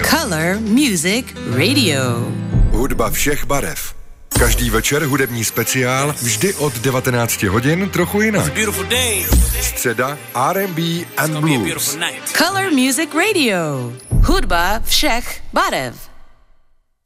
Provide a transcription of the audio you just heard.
Color Music Radio. Hudba všech barev. Každý večer hudební speciál, vždy od 19 hodin trochu jinak. Středa R&B and Blues. Color Music Radio. Hudba všech barev.